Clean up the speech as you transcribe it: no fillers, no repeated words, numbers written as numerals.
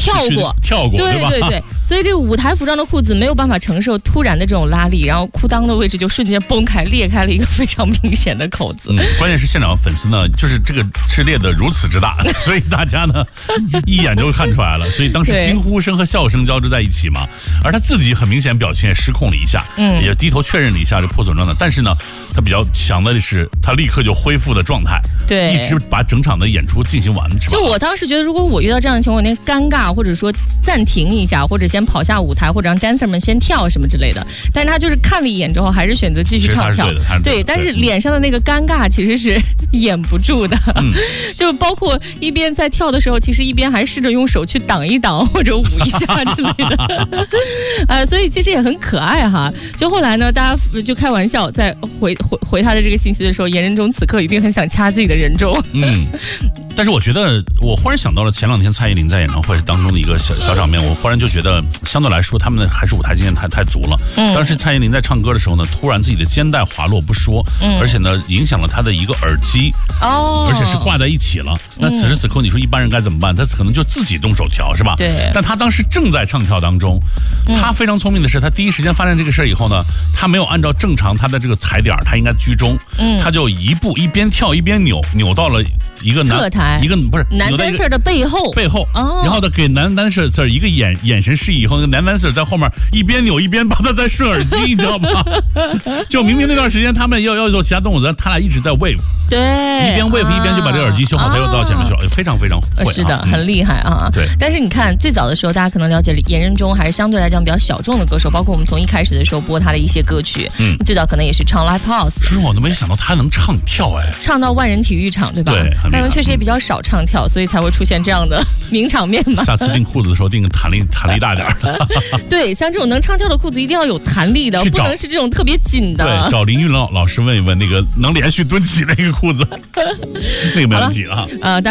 跳过，对吧？对，所以这个舞台服装的裤子没有办法承受突然的这种拉力，然后裤裆的位置就瞬间崩开，裂开了一个非常明显的口子。 关键是现场粉丝呢，就是这个是裂得如此之大，所以大家呢一眼就看出来了，所以当时惊呼声和笑声交织在一起嘛。而他自己很明显表情也失控了一下，也低头确认了一下这破损状态，但是呢，他比较强的是他立刻就恢复了状态， 对， 一直把整场的演出进行完，是吧？ 就我当时觉得，如果我遇到这样的情况，我那尴尬，或者说暂停一下，或者先跑下舞台，或者让 dancer 们先跳什么之类的。但是他就是看了一眼之后，还是选择继续唱跳。对，但是脸上的那个尴尬其实是掩不住的，就包括一边在跳的时候，其实一边还试着用手去挡一挡或者捂一下之类的，所以其实也很可爱哈。就后来呢，大家就开玩笑，在回他的这个信息的时候，严仁中此刻一定很想掐自己的人中。 但是我觉得，我忽然想到了前2天蔡依林在演唱会当中的一个小场面，我忽然就觉得，相对来说，他们还是舞台经验太足了。当时蔡依林在唱歌的时候呢，突然自己的肩带滑落不说，而且呢，影响了她的一个耳机，而且是挂在一起了。那此时此刻，你说一般人该怎么办？他可能就自己动手调，是吧？ 对。 但他当时正在唱跳当中，他非常聪明的是，他第一时间发现这个事以后呢，他没有按照正常他的这个踩点，他应该居中，他就一步一边跳一边扭到了一个侧台， 一个不是男 dancer 的背后， 然后他给男 dancer 一个眼神示意以后，那个男 dancer 在后面一边扭一边帮他在顺耳机，你知道吗？就明明那段时间他们要做其他动作，他俩一直在 wave， 对， 一边 wave 一边就把这个耳机修好，他又到前面去了，非常非常会， 是的，很厉害啊。 对， 但是你看最早的时候，大家可能了解严仁中还是相对来讲比较小众的歌手，包括我们从一开始的时候播他的一些歌曲，最早可能也是唱 live house， 是我都没想到他能唱跳， 唱到万人体育场，对吧？ 对， 可能确实也比较少唱跳，所以才会出现这样的名场面嘛。 下次订裤子的时候订个弹力大点的。 对，像这种能唱跳的裤子一定要有弹力的，不能是这种特别紧的。 对，找林玉老师问一问那个能连续蹲起那个裤子，那个没问题啊。